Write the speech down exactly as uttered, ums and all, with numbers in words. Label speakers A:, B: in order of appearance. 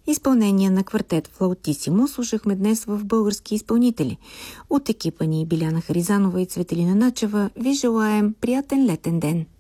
A: Изпълнение на квартет Флаутисимо слушахме днес в български изпълнители. От екипа ни Биляна Харизанова и Цветелина Начева ви желаем приятен летен ден.